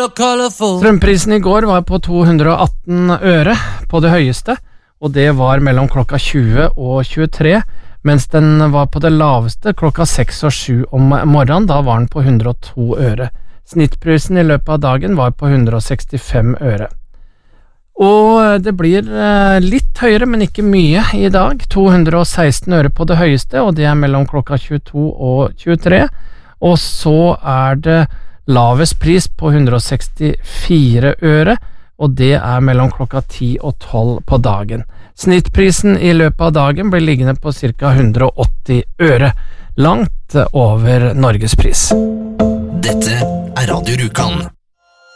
Strømprisen I går var på 218 øre på det høyeste, og det var mellom klokka 20 og 23, mens den var på det laveste klokka 6 og 7 om morgenen, da var den på 102 øre. Snittprisen I løpet av dagen var på 165 øre. Og det blir litt høyere, men ikke mye I dag. 216 øre på det høyeste, og det mellom klokka 22 og 23. Og så det lavest pris på 164 øre, og det mellom klokka 10 og 12 på dagen. Snittprisen I løpet av dagen blir liggende på ca. 180 øre, langt over Norges pris. Dette Radio Rjukan.